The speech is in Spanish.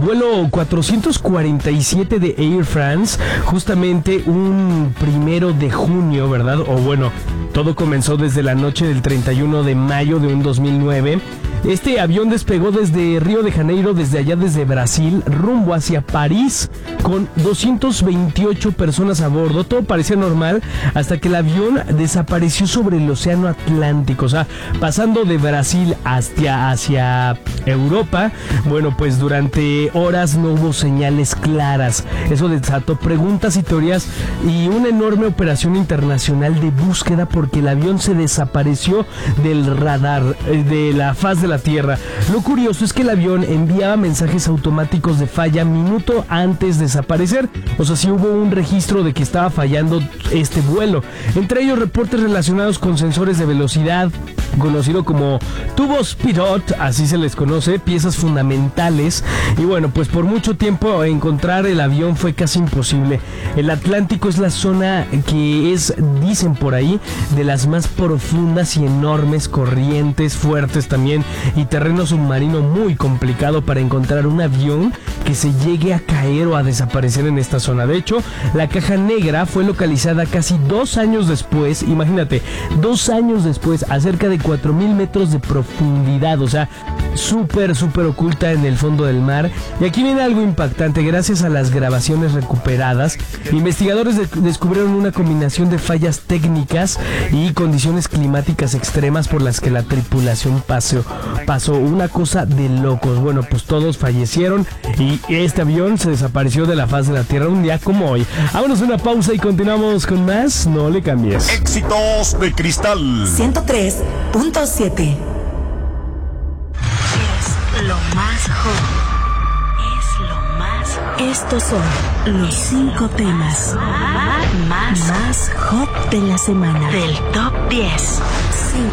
vuelo 447 de Air France, justamente un 1 de junio, ¿verdad? O bueno, todo comenzó desde la noche del 31 de mayo de un 2009. Este avión despegó desde Río de Janeiro, desde Brasil, rumbo hacia París, con 228 personas a bordo. Todo parecía normal hasta que el avión desapareció sobre el océano Atlántico, o sea, pasando de Brasil hacia Europa. Bueno, pues durante horas no hubo señales claras. Eso desató preguntas y teorías y una enorme operación internacional de búsqueda porque el avión se desapareció del radar, de la faz de la Tierra. Lo curioso es que el avión enviaba mensajes automáticos de falla minuto antes de desaparecer. O sea, sí hubo un registro de que estaba fallando este vuelo. Entre ellos reportes relacionados con sensores de velocidad, conocido como tubos Pirot, así se les conoce, piezas fundamentales. Y bueno, pues por mucho tiempo encontrar el avión fue casi imposible. El Atlántico es la zona que es, dicen por ahí, de las más profundas y enormes, corrientes fuertes también, y terreno submarino muy complicado para encontrar un avión que se llegue a caer o a desaparecer en esta zona. De hecho, la caja negra fue localizada casi 2 años después, imagínate, 2 años después, a cerca de 4,000 metros de profundidad, o sea, súper oculta en el fondo del mar. Y aquí viene algo impactante. Gracias a las grabaciones recuperadas, investigadores descubrieron una combinación de fallas técnicas y condiciones climáticas extremas por las que la tripulación pasó una cosa de locos. Bueno, pues todos fallecieron y este avión se desapareció de la faz de la Tierra un día como hoy. Vámonos a una pausa y continuamos con más. No le cambies. Éxitos de Cristal 103.7. Lo más hot. Es lo más hot. Estos son los 5 temas más hot de la semana. Del Top 10.